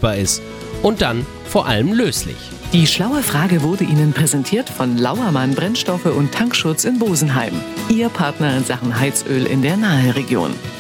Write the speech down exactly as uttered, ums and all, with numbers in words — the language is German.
verfügbar ist. Und dann vor allem löslich. Die schlaue Frage wurde Ihnen präsentiert von Lauermann Brennstoffe und Tankschutz in Bosenheim. Ihr Partner in Sachen Heizöl in der Naheregion.